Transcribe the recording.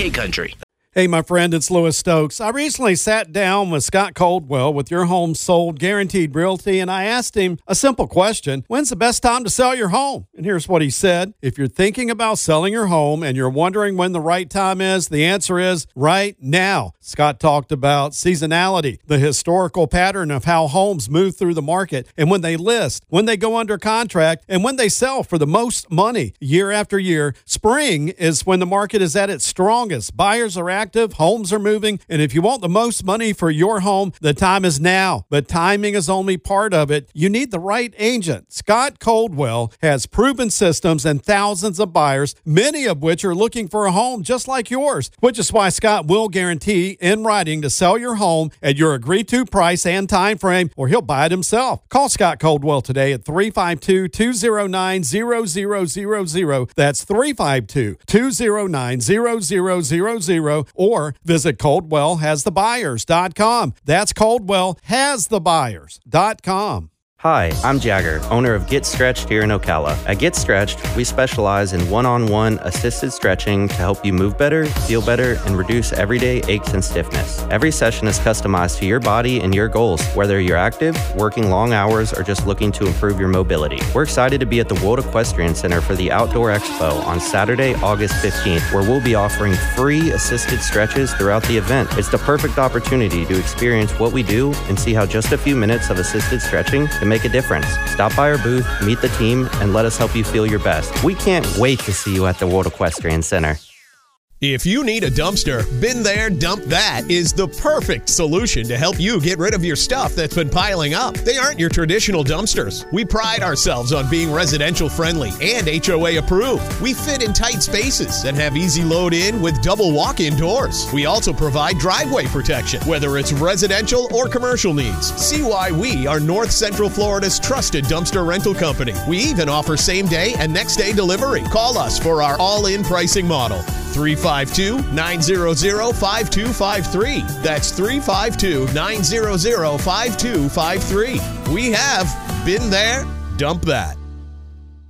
K-Country. Hey, my friend, it's Louis Stokes. I recently sat down with Scott Coldwell with Your Home Sold Guaranteed Realty, and I asked him a simple question. When's the best time to sell your home? And here's what he said. If you're thinking about selling your home and you're wondering when the right time is, the answer is right now. Scott talked about seasonality, the historical pattern of how homes move through the market, and when they list, when they go under contract, and when they sell for the most money year after year. Spring is when the market is at its strongest. Buyers are active, homes are moving, and if you want the most money for your home, the time is now. But timing is only part of it. You need the right agent. Scott Coldwell has proven systems and thousands of buyers, many of which are looking for a home just like yours, which is why Scott will guarantee in writing to sell your home at your agreed-to price and time frame, or he'll buy it himself. Call Scott Coldwell today at 352-209-0000. That's 352-209-0000. Or visit ColdwellHasTheBuyers.com. That's ColdwellHasTheBuyers.com. Hi, I'm Jagger, owner of Get Stretched here in Ocala. At Get Stretched, we specialize in one-on-one assisted stretching to help you move better, feel better, and reduce everyday aches and stiffness. Every session is customized to your body and your goals, whether you're active, working long hours, or just looking to improve your mobility. We're excited to be at the World Equestrian Center for the Outdoor Expo on Saturday, August 15th, where we'll be offering free assisted stretches throughout the event. It's the perfect opportunity to experience what we do and see how just a few minutes of assisted stretching can make a difference. Stop by our booth, meet the team, and let us help you feel your best. We can't wait to see you at the World Equestrian Center. If you need a dumpster, Been There, Dump That is the perfect solution to help you get rid of your stuff that's been piling up. They aren't your traditional dumpsters. We pride ourselves on being residential friendly and HOA approved. We fit in tight spaces and have easy load in with double walk-in doors. We also provide driveway protection, whether it's residential or commercial needs. See why we are North Central Florida's trusted dumpster rental company. We even offer same-day and next-day delivery. Call us for our all-in pricing model. 352-900-5253. That's 352-900-5253. We have Been There, Dump That.